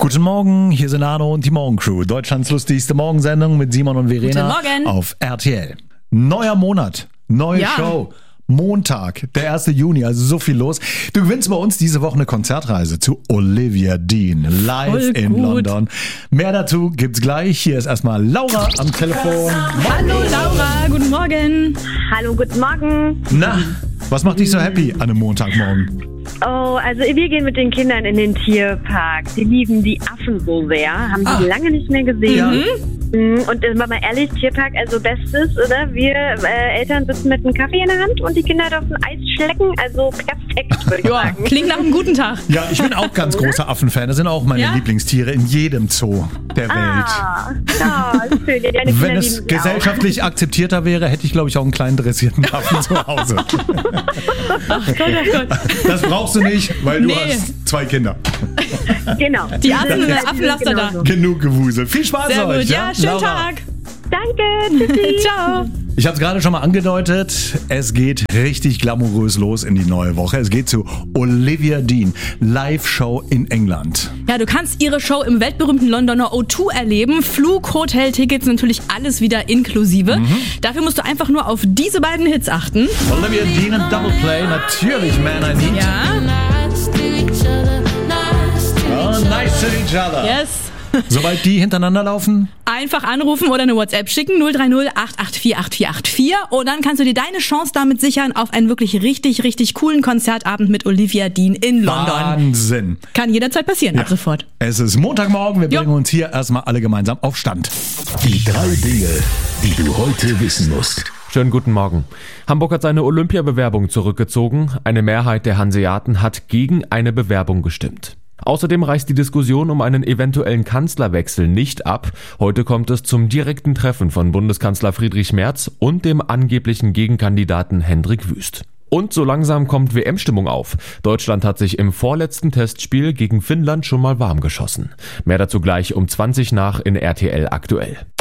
Guten Morgen, hier sind Arno und die Morgencrew. Deutschlands lustigste Morgensendung mit Simon und Verena auf RTL. Neuer Monat, neue Show. Montag, der 1. Juni, also so viel los. Du gewinnst bei uns diese Woche eine Konzertreise zu Olivia Dean, live in London. Mehr dazu gibt's gleich. Hier ist erstmal Laura am Telefon. Hallo Laura, guten Morgen. Hallo, guten Morgen. Na, was macht dich so happy an einem Montagmorgen? Oh, also wir gehen mit den Kindern in den Tierpark. Sie lieben die Affen so sehr, haben sie lange nicht mehr gesehen. Ja. Und mal ehrlich, Tierpark, also Bestes, oder? Wir Eltern sitzen mit einem Kaffee in der Hand und die Kinder dürfen Eis schlecken, also perfekt, würde ich sagen. Klingt nach einem guten Tag. Ja, ich bin auch ganz großer Affenfan. Das sind auch meine Lieblingstiere in jedem Zoo der Welt. Schön. Wenn es gesellschaftlich akzeptierter wäre, hätte ich, glaube ich, auch einen kleinen dressierten Affen zu Hause. Ach Gott. Das brauchst du nicht, weil du hast 2 Kinder. Genau. Die Affenlaster da. Genug Gewusel. Viel Spaß Sehr euch. gut. Ja, schönen Laura. Tag. Danke, tschüssi. Ciao. Ich habe es gerade schon mal angedeutet, es geht richtig glamourös los in die neue Woche. Es geht zu Olivia Dean, Live-Show in England. Ja, du kannst ihre Show im weltberühmten Londoner O2 erleben. Flug, Hotel, Tickets, natürlich alles wieder inklusive. Dafür musst du einfach nur auf diese beiden Hits achten. Olivia Dean und Double Play, natürlich Man I Need. Ja. Oh, nice to each other. Yes. Sobald die hintereinander laufen? Einfach anrufen oder eine WhatsApp schicken, 030 884 8484. Und dann kannst du dir deine Chance damit sichern auf einen wirklich richtig, richtig coolen Konzertabend mit Olivia Dean in London. Wahnsinn. Kann jederzeit passieren, ab sofort. Es ist Montagmorgen, wir bringen uns hier erstmal alle gemeinsam auf Stand. Die 3 Dinge, die du heute wissen musst. Schönen guten Morgen. Hamburg hat seine Olympiabewerbung zurückgezogen. Eine Mehrheit der Hanseaten hat gegen eine Bewerbung gestimmt. Außerdem reißt die Diskussion um einen eventuellen Kanzlerwechsel nicht ab. Heute kommt es zum direkten Treffen von Bundeskanzler Friedrich Merz und dem angeblichen Gegenkandidaten Hendrik Wüst. Und so langsam kommt WM-Stimmung auf. Deutschland hat sich im vorletzten Testspiel gegen Finnland schon mal warm geschossen. Mehr dazu gleich um 20 nach in RTL aktuell.